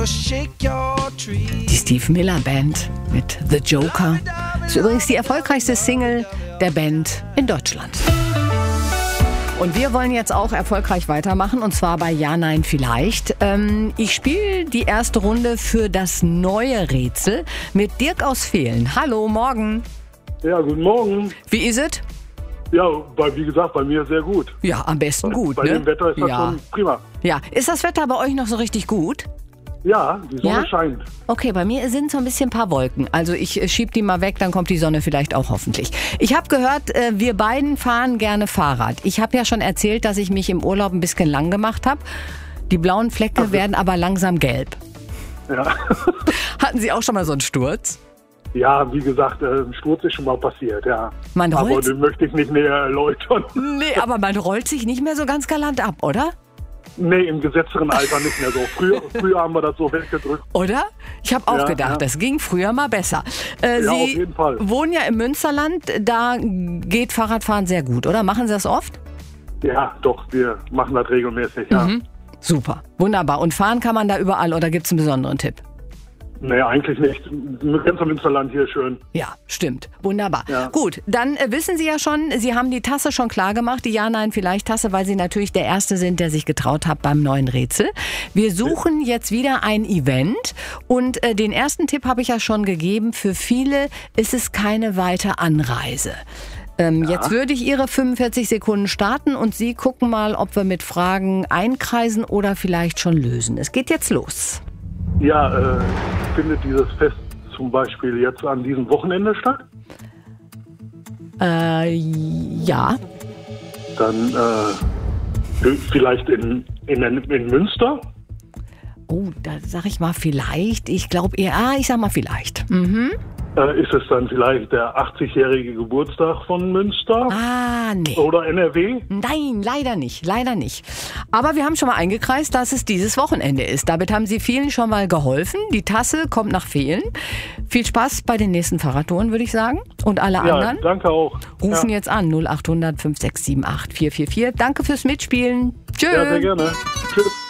Die Steve Miller Band mit The Joker. Das ist übrigens die erfolgreichste Single der Band in Deutschland. Und wir wollen jetzt auch erfolgreich weitermachen, und zwar bei Ja, Nein, Vielleicht. Ich spiele die erste Runde für das neue Rätsel mit Dirk aus Vehlen. Hallo, morgen. Ja, guten Morgen. Wie ist es? Ja, wie gesagt, bei mir sehr gut. Ja, am besten gut, bei ne? dem Wetter ist das ja. schon prima. Ja, ist das Wetter bei euch noch so richtig gut? Ja, die Sonne scheint. Okay, bei mir sind so ein bisschen ein paar Wolken. Also ich schieb die mal weg, dann kommt die Sonne vielleicht auch hoffentlich. Ich habe gehört, wir beiden fahren gerne Fahrrad. Ich habe ja schon erzählt, dass ich mich im Urlaub ein bisschen lang gemacht habe. Die blauen Flecke werden aber langsam gelb. Ja. Hatten Sie auch schon mal so einen Sturz? Ja, wie gesagt, ein Sturz ist schon mal passiert, ja. Aber den möchte ich nicht näher erläutern. Nee, aber man rollt sich nicht mehr so ganz galant ab, oder? Nee, im gesetzteren Alter nicht mehr so. Früher haben wir das so weggedrückt. Oder? Ich habe auch gedacht, das ging früher mal besser. Sie auf jeden Fall. Wohnen ja im Münsterland, da geht Fahrradfahren sehr gut, oder? Machen Sie das oft? Ja, doch, wir machen das regelmäßig, ja. Super, wunderbar. Und fahren kann man da überall, oder gibt es einen besonderen Tipp? Nee, eigentlich nicht. Ganz am Münsterland hier schön. Ja, stimmt. Wunderbar. Ja. Gut, dann wissen Sie ja schon, Sie haben die Tasse schon klar gemacht, die Ja-Nein-Vielleicht-Tasse, weil Sie natürlich der Erste sind, der sich getraut hat beim neuen Rätsel. Wir suchen jetzt wieder ein Event und den ersten Tipp habe ich ja schon gegeben. Für viele ist es keine weite Anreise. Jetzt würde ich Ihre 45 Sekunden starten und Sie gucken mal, ob wir mit Fragen einkreisen oder vielleicht schon lösen. Es geht jetzt los. Ja, findet dieses Fest zum Beispiel jetzt an diesem Wochenende statt? Ja. Dann vielleicht in Münster? Oh, da sag ich mal vielleicht. Ich glaube eher, ich sag mal vielleicht. Ist es dann vielleicht der 80-jährige Geburtstag von Münster? Nee. Oder NRW? Nein, leider nicht, leider nicht. Aber wir haben schon mal eingekreist, dass es dieses Wochenende ist. Damit haben Sie vielen schon mal geholfen. Die Tasse kommt nach Vehlen. Viel Spaß bei den nächsten Fahrradtouren, würde ich sagen. Und alle anderen danke auch. Rufen jetzt an 0800 5678 444. Danke fürs Mitspielen. Tschüss. Ja, sehr gerne. Tschüss.